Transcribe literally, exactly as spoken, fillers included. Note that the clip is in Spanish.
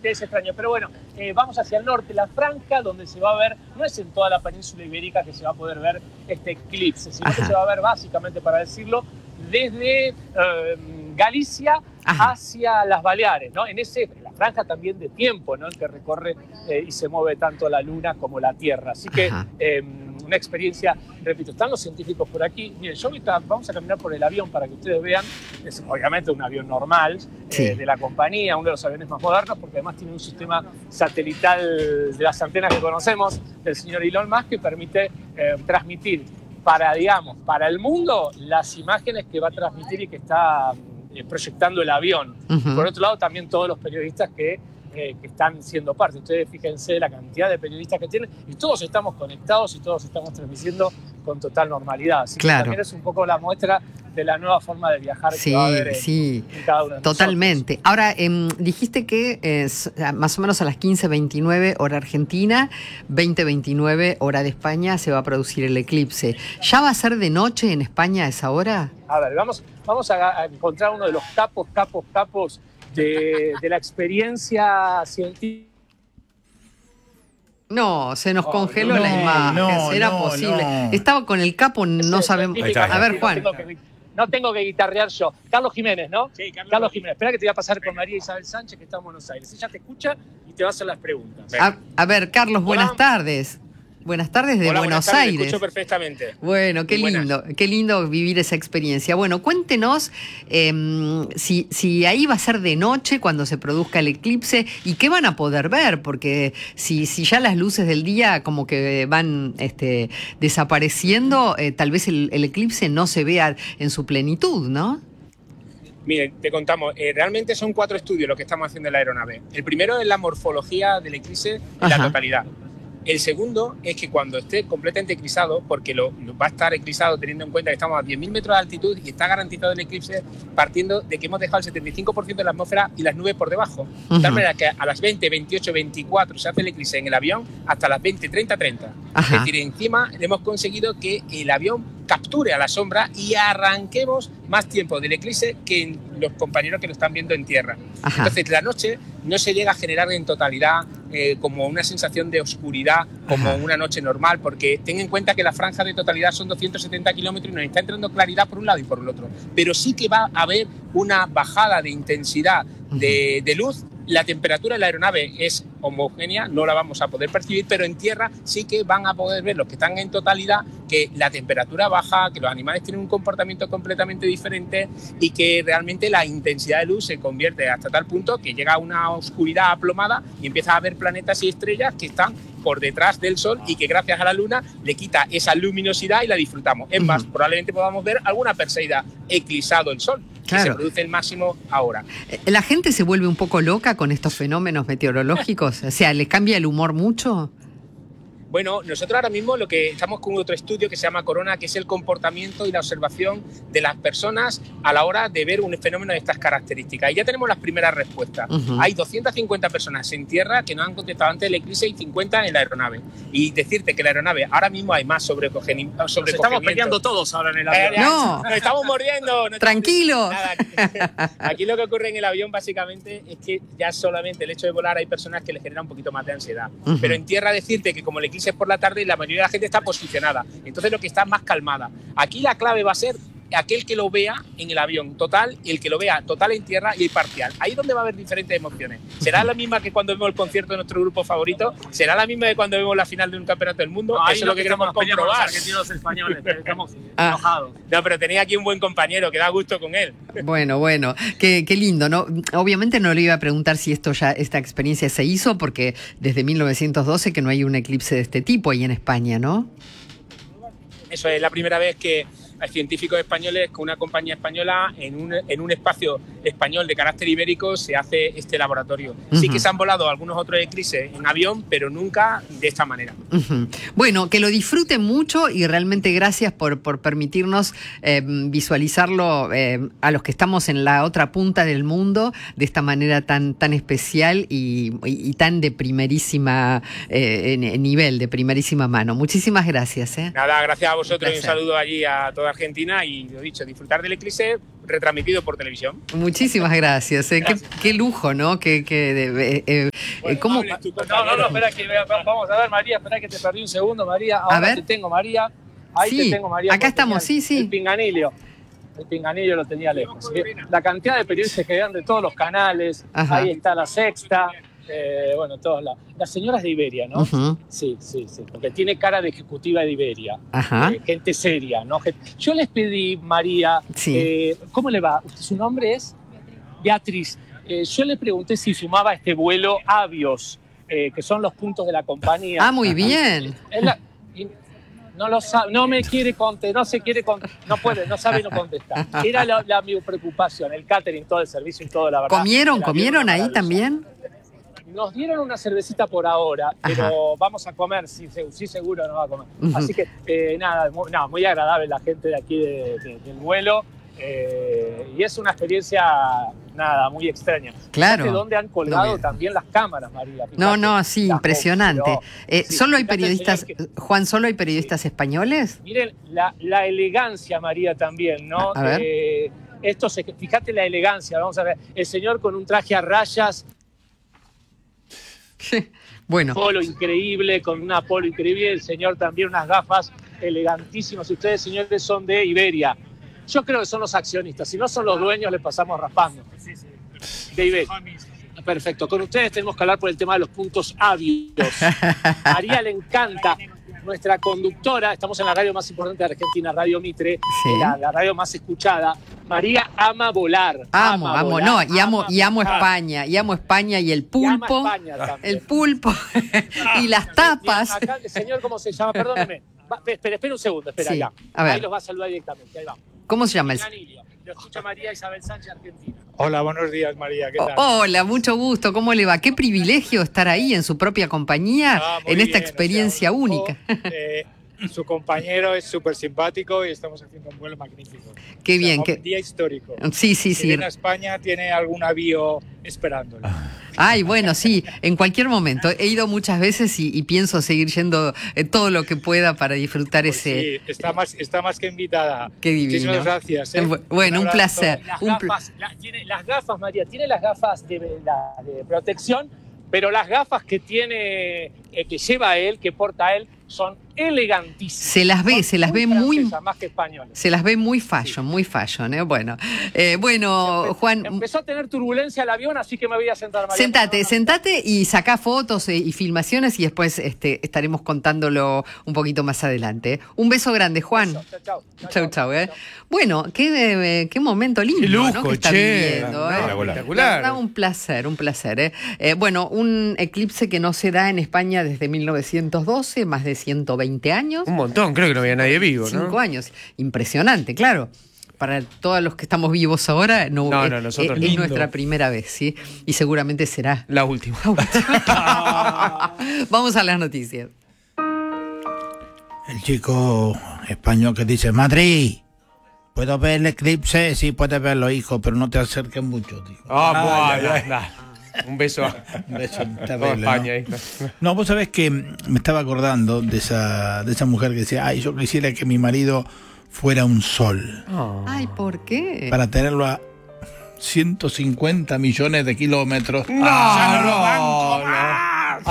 es extraño. Pero bueno, eh, vamos hacia el norte, la franja, donde se va a ver, no es en toda la península ibérica que se va a poder ver este eclipse, sino Ajá. que se va a ver básicamente, para decirlo, desde eh, Galicia Ajá. hacia las Baleares, ¿no? En ese, la franja también de tiempo, ¿no? En que recorre eh, y se mueve tanto la Luna como la Tierra. Así que eh, una experiencia, repito, están los científicos por aquí. Miren, yo ahorita vamos a caminar por el avión para que ustedes vean. Es obviamente un avión normal sí. eh, de la compañía, uno de los aviones más modernos, porque además tiene un sistema satelital de las antenas que conocemos del señor Elon Musk que permite eh, transmitir para, digamos, para el mundo las imágenes que va a transmitir y que está eh, proyectando el avión. Uh-huh. Por otro lado, también todos los periodistas que, eh, que están siendo parte. Ustedes fíjense la cantidad de periodistas que tienen y todos estamos conectados y todos estamos transmitiendo con total normalidad. Así claro. que también es un poco la muestra de la nueva forma de viajar sí, que va a haber en, sí, en cada uno de totalmente. nosotros. Ahora, eh, dijiste que es más o menos a las quince veintinueve hora Argentina, veinte veintinueve hora de España se va a producir el eclipse. ¿Ya va a ser de noche en España a esa hora? A ver, vamos, vamos a, a encontrar uno de los capos, capos, capos de, de la experiencia científica. No, se nos oh, congeló no, la imagen, no, ¿era no, posible? No. Estaba con el capo, no sabemos. A ver, Juan. No tengo, que, no tengo que guitarrear yo. Carlos Jiménez, ¿no? Sí, Carlos, Carlos Jiménez. Espera que te voy a pasar con María Isabel Sánchez, que está en Buenos Aires. Ella te escucha y te va a hacer las preguntas. A, a ver, Carlos, buenas Hola. tardes. Buenas tardes de Hola, Buenos buenas tardes, Aires. Escucho perfectamente. Bueno, qué Muy lindo, buenas. qué lindo vivir esa experiencia. Bueno, cuéntenos eh, si, si ahí va a ser de noche cuando se produzca el eclipse y qué van a poder ver, porque si, si ya las luces del día como que van este, desapareciendo, eh, tal vez el, el eclipse no se vea en su plenitud, ¿no? Miren, te contamos, eh, realmente son cuatro estudios los que estamos haciendo en la aeronave. El primero es la morfología del eclipse en Ajá. la totalidad. El segundo es que cuando esté completamente eclipsado, porque lo, lo va a estar eclipsado teniendo en cuenta que estamos a diez mil metros de altitud y está garantizado el eclipse partiendo de que hemos dejado el setenta y cinco por ciento de la atmósfera y las nubes por debajo. Uh-huh. De tal manera que a las veinte, veintiocho, veinticuatro se hace el eclipse en el avión hasta las veinte, treinta, treinta. Ajá. Es decir, encima hemos conseguido que el avión capture a la sombra y arranquemos más tiempo del eclipse que los compañeros que lo están viendo en tierra. Ajá. Entonces, la noche no se llega a generar en totalidad eh, como una sensación de oscuridad, como Ajá. una noche normal, porque ten en cuenta que la franja de totalidad son doscientos setenta kilómetros y nos está entrando claridad por un lado y por el otro. Pero sí que va a haber una bajada de intensidad de, de luz. La temperatura de la aeronave es homogénea, no la vamos a poder percibir, pero en tierra sí que van a poder ver los que están en totalidad que la temperatura baja, que los animales tienen un comportamiento completamente diferente y que realmente la intensidad de luz se convierte hasta tal punto que llega a una oscuridad aplomada y empieza a ver planetas y estrellas que están por detrás del Sol y que gracias a la Luna le quita esa luminosidad y la disfrutamos. Es más, uh-huh. probablemente podamos ver alguna Perseida eclipsado el Sol. Claro. Que se produce el máximo ahora. ¿La gente se vuelve un poco loca con estos fenómenos meteorológicos? O sea, ¿les cambia el humor mucho? Bueno, nosotros ahora mismo lo que estamos con otro estudio que se llama Corona, que es el comportamiento y la observación de las personas a la hora de ver un fenómeno de estas características. Y ya tenemos las primeras respuestas. Uh-huh. Hay doscientas cincuenta personas en tierra que nos han contestado antes del eclipse y cincuenta en la aeronave. Y decirte que la aeronave ahora mismo hay más sobrecogimiento. Nos estamos peleando todos ahora en el avión. Eh, no. Nos estamos mordiendo. No Tranquilo. Nada. Aquí lo que ocurre en el avión básicamente es que ya solamente el hecho de volar hay personas que les genera un poquito más de ansiedad. Uh-huh. Pero en tierra decirte que como el eclipse es por la tarde y la mayoría de la gente está posicionada, entonces lo que está más calmada. Aquí la clave va a ser aquel que lo vea en el avión total y el que lo vea total en tierra y parcial. Ahí es donde va a haber diferentes emociones. ¿Será la misma que cuando vemos el concierto de nuestro grupo favorito? ¿Será la misma de cuando vemos la final de un campeonato del mundo? No, eso es lo que queremos comprobar. Los argentinos españoles, estamos ah. enojados. No, pero tenía aquí un buen compañero que da gusto con él. Bueno, bueno, qué, qué lindo, ¿no? Obviamente no le iba a preguntar si esto ya, esta experiencia se hizo, porque desde mil novecientos doce que no hay un eclipse de este tipo ahí en España, ¿no? Eso es la primera vez que hay científicos españoles con una compañía española en un, en un espacio español de carácter ibérico se hace este laboratorio. Uh-huh. Sí que se han volado algunos otros eclipses en avión, pero nunca de esta manera. Uh-huh. Bueno, que lo disfruten mucho y realmente gracias por, por permitirnos eh, visualizarlo eh, a los que estamos en la otra punta del mundo de esta manera tan, tan especial y, y, y tan de primerísima eh, en, en nivel, de primerísima mano. Muchísimas gracias. ¿eh? Nada, gracias a vosotros y un saludo allí a toda Argentina y, lo dicho, disfrutar del eclipse retransmitido por televisión. Muchísimas gracias. Eh. Gracias. Qué, qué lujo, ¿no? Que, que eh, eh, Eh, ¿cómo? No, no, no, espera que vamos a ver, María, espera que te perdí un segundo, María. Ahora a ver. te tengo, María. Ahí sí, te tengo, María. acá estamos, sí, sí. El pinganillo. El pinganillo lo tenía lejos. La cantidad de periodistas que vean de todos los canales. Ajá. Ahí está La Sexta. Eh, bueno, todas las, las señoras de Iberia, ¿no? Uh-huh. Sí, sí, sí, porque tiene cara de ejecutiva de Iberia. Ajá. Eh, gente seria, ¿no? Yo les pedí, María, sí. eh, ¿cómo le va? ¿Su nombre es? Beatriz. Beatriz. Eh, yo le pregunté si sumaba este vuelo Avios, eh, que son los puntos de la compañía. Ah, muy bien. Es la, y no lo sabe, no me quiere contestar, no se quiere contestar, no puede, no sabe no contestar. Era la, la mi preocupación, el catering, todo el servicio y todo, la verdad. ¿Comieron, comieron ahí también? Nos dieron una cervecita por ahora, pero Ajá. vamos a comer, sí, sí seguro nos va a comer. Uh-huh. Así que, eh, nada, muy, no, muy agradable la gente de aquí de, de, del vuelo. Eh, y es una experiencia, nada, muy extraña. Claro. ¿De dónde han colgado no, también las cámaras, María? Fíjate, no, no, sí, impresionante. Pero, eh, sí, ¿Solo hay periodistas, que, Juan, solo hay periodistas sí. españoles? Miren, la, la elegancia, María, también, ¿no? A ver. Eh, esto se, fíjate la elegancia, vamos a ver. El señor con un traje a rayas. Bueno. Polo increíble, con una polo increíble. El señor también unas gafas elegantísimas. Ustedes, señores, son de Iberia. Yo creo que son los accionistas. Si no son los dueños, les pasamos raspando. Sí, sí. De Iberia. Perfecto. Con ustedes tenemos que hablar por el tema de los puntos Avios. María le encanta. Nuestra conductora, estamos en la radio más importante de Argentina, Radio Mitre, sí. la, la radio más escuchada. María ama volar. Amo, ama amo, volar, no, y amo, ama y amo España, y amo España y el pulpo, y ama España también. el pulpo y las tapas. Acá, el señor, ¿cómo se llama? Perdóneme. Espera, espera un segundo, espera, sí. acá. A ver. Ahí los va a saludar directamente, ahí vamos. ¿Cómo se llama el señor? Lo escucha María Isabel Sánchez, Argentina. Hola, buenos días, María. ¿Qué tal? Oh, hola, mucho gusto. ¿Cómo le va? Qué privilegio estar ahí en su propia compañía, ah, en esta bien, experiencia o sea, única. Eh, su compañero es súper simpático y estamos haciendo un vuelo magnífico. Qué o sea, bien. Un que... día histórico. Sí, sí, si sí. viene a España tiene algún avión esperándolo. Ay, bueno, sí, en cualquier momento. He ido muchas veces y, y pienso seguir yendo eh, todo lo que pueda para disfrutar pues ese... Sí, está más, está más que invitada. Qué divino. Muchísimas gracias. ¿eh? Bueno, un, un placer. Las, un gafas, la, tiene, las gafas, María, tiene las gafas de, la, de protección, pero las gafas que tiene, eh, que lleva él, que porta él, son elegantísimas. Se las ve, son se las muy ve muy... más que españoles. Se las ve muy fashion, sí. muy fashion, ¿eh? Bueno, eh, bueno, Empe Juan... Empezó a tener turbulencia el avión, así que me voy a sentar. María. Sentate, no, no, no. sentate y sacá fotos y, y filmaciones y después este, estaremos contándolo un poquito más adelante. Un beso grande, Juan. Chau, chau. Chau, chau, ¿eh? Bueno, qué, qué momento lindo, qué lujo, ¿no? que está che, viviendo. no, ¿eh? Espectacular. Da un placer, un placer. ¿eh? Eh, bueno, un eclipse que no se da en España desde mil novecientos doce, más de ciento veinte años. Un montón, creo que no había nadie vivo, ¿no? Cinco años. Impresionante, claro. Para todos los que estamos vivos ahora, no, no, es, no nosotros es, es nuestra primera vez, ¿sí? Y seguramente será la última. La última. Vamos a las noticias. El chico español que dice, Madrid, ¿puedo ver el eclipse? Sí, puedes verlo, hijo, pero no te acerques mucho, tío. Ah, bueno, ya, ya. Un beso a, Un beso a España. ¿no? no, vos sabés que me estaba acordando de esa, de esa mujer que decía, ay, yo quisiera que mi marido fuera un sol. Oh. Ay, ¿por qué? Para tenerlo a ciento cincuenta millones de kilómetros. No, ah, no.